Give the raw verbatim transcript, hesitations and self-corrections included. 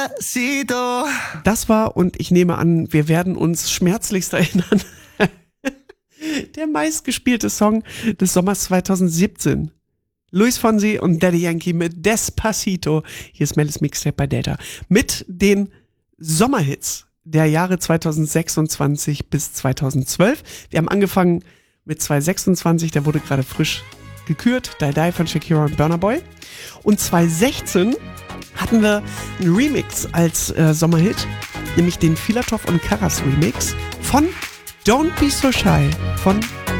Despacito. Das war, und ich nehme an, wir werden uns schmerzlichst erinnern, der meistgespielte Song des Sommers zwanzig siebzehn. Luis Fonsi und Daddy Yankee mit Despacito. Hier ist Melis Mixtape bei Delta. Mit den Sommerhits der Jahre zwanzig sechsundzwanzig bis zwanzig zwölf. Wir haben angefangen mit zwanzig sechsundzwanzig, der wurde gerade frisch gekürt. Die Die von Shakira und Burna Boy. Und zwanzig sechzehn hatten wir einen Remix als äh, Sommerhit, nämlich den Filatov und Karas Remix von Don't Be So Shy von